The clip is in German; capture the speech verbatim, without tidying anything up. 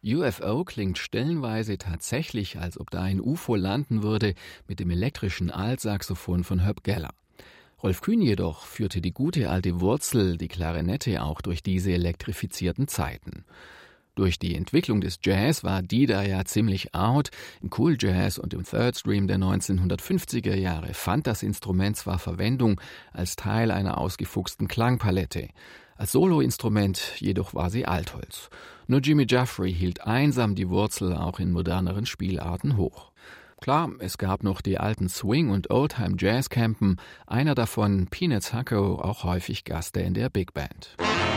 U F O klingt stellenweise tatsächlich, als ob da ein U F O landen würde, mit dem elektrischen Altsaxophon von Herb Geller. Rolf Kühn jedoch führte die gute alte Wurzel, die Klarinette, auch durch diese elektrifizierten Zeiten. Durch die Entwicklung des Jazz war die da ja ziemlich out. Im Cool Jazz und im Third Stream der neunzehnhundertfünfziger Jahre fand das Instrument zwar Verwendung als Teil einer ausgefuchsten Klangpalette. Als Soloinstrument jedoch war sie Altholz. Nur Jimmy Jeffrey hielt einsam die Wurzel auch in moderneren Spielarten hoch. Klar, es gab noch die alten Swing- und Oldtime-Jazz-Campen, einer davon, Peanuts Hucko, auch häufig Gast in der Big Band.